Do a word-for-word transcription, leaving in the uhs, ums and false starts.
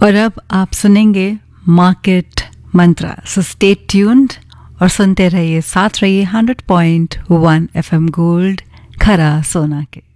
और अब आप सुनेंगे मार्केट मंत्रा। सो स्टे ट्यून्ड और सुनते रहिए, साथ रहिए hundred point one F M gold, खरा सोना के।